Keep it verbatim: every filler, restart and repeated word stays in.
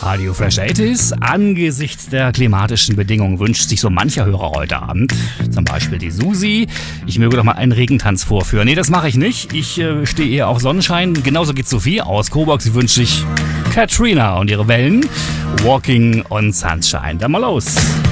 Radio Fresh achtziger. Angesichts der klimatischen Bedingungen wünscht sich so mancher Hörer heute Abend, zum Beispiel die Susi, ich möge doch mal einen Regentanz vorführen. Nee, das mache ich nicht. Ich äh, stehe eher auf Sonnenschein. Genauso geht Sophie aus Coburg. Sie wünscht sich Katrina und ihre Wellen. Walking on Sunshine. Dann mal los.